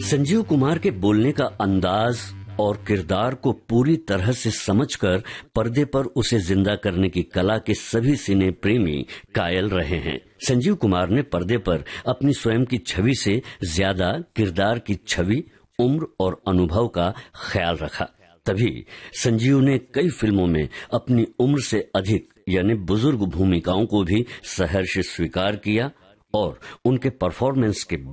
संजीव कुमार के बोलने का अंदाज और किरदार को पूरी तरह से समझकर पर्दे पर उसे जिंदा करने की कला के सभी सिने प्रेमी कायल रहे हैं। संजीव कुमार ने पर्दे पर अपनी स्वयं की छवि से ज्यादा किरदार की छवि, उम्र और अनुभव का ख्याल रखा। तभी संजीव ने कई फिल्मों में अपनी उम्र से अधिक यानी बुजुर्ग भूमिकाओं को भी सहर्ष स्वीकार किया और उनके परफॉर्मेंस के